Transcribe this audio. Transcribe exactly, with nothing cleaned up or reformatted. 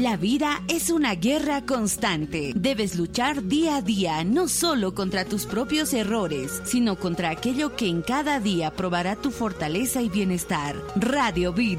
La vida es una guerra constante. Debes luchar día a día, no solo contra tus propios errores, sino contra aquello que en cada día probará tu fortaleza y bienestar. Radio Vida.